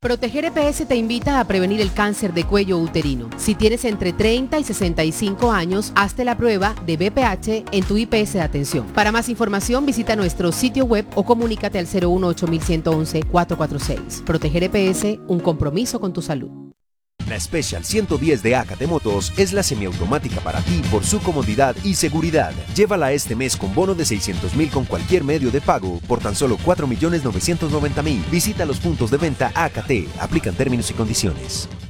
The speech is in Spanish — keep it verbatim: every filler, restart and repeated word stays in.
Proteger E P S te invita a prevenir el cáncer de cuello uterino. Si tienes entre treinta y sesenta y cinco años, hazte la prueba de B P H en tu I P S de atención. Para más información, visita nuestro sitio web o comunícate al cero uno ocho uno uno uno cuatro cuatro seis. Proteger E P S, un compromiso con tu salud. La Special ciento diez de Acate Motos es la semiautomática para ti por su comodidad y seguridad. Llévala este mes con bono de seiscientos mil con cualquier medio de pago por tan solo cuatro millones novecientos noventa mil. Visita los puntos de venta Acate. Aplican términos y condiciones.